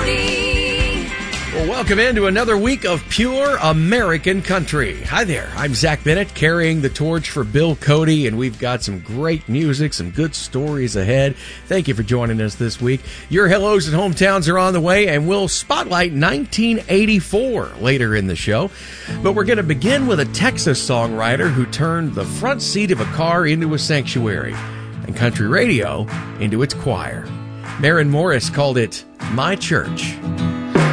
Cody. Well, welcome into another week of pure American country. Hi there, I'm Zach Bennett, carrying the torch for Bill Cody, and we've got some great music, some good stories ahead. Thank you for joining us this week. Your hellos and hometowns are on the way, and we'll spotlight 1984 later in the show. But we're going to begin with a Texas songwriter who turned the front seat of a car into a sanctuary and country radio into its choir. Maren Morris called it My Church.